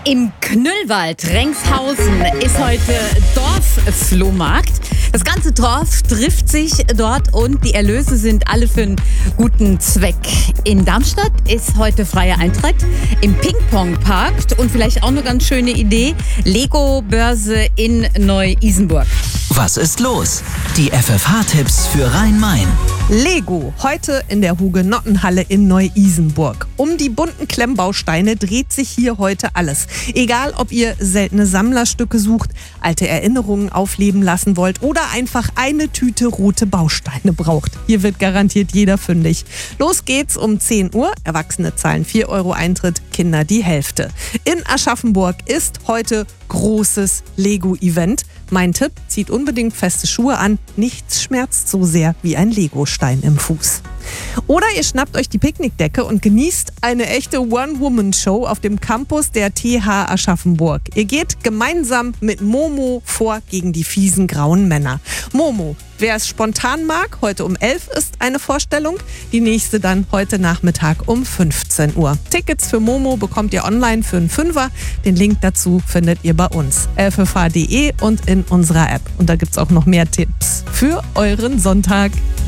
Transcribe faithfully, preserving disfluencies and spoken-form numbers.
Im Knüllwald Rengshausen ist heute Dorfflohmarkt. Das ganze Dorf trifft sich dort und die Erlöse sind alle für einen guten Zweck. In Darmstadt ist heute freier Eintritt im Ping-Pong-Park und vielleicht auch eine ganz schöne Idee, Lego-Börse in Neu-Isenburg. Was ist los? Die F F H-Tipps für Rhein-Main. Lego, heute in der Hugenottenhalle in Neu-Isenburg. Um die bunten Klemmbausteine dreht sich hier heute alles. Egal, ob ihr seltene Sammlerstücke sucht, alte Erinnerungen aufleben lassen wollt oder einfach eine Tüte rote Bausteine braucht. Hier wird garantiert jeder fündig. Los geht's um zehn Uhr. Erwachsene zahlen vier Euro Eintritt, Kinder die Hälfte. In Aschaffenburg ist heute großes Lego-Event. Mein Tipp, zieht unbedingt feste Schuhe an. Nichts schmerzt so sehr wie ein Legostein im Fuß. Oder ihr schnappt euch die Picknickdecke und genießt eine echte One-Woman-Show auf dem Campus der T H Aschaffenburg. Ihr geht gemeinsam mit Momo vor gegen die fiesen grauen Männer. Momo, wer es spontan mag, heute um elf ist eine Vorstellung. Die nächste dann heute Nachmittag um fünfzehn Uhr. Tickets für Momo bekommt ihr online für einen Fünfer. Den Link dazu findet ihr bei uns. f f h punkt d e und in unserer App. Und da gibt es auch noch mehr Tipps für euren Sonntag.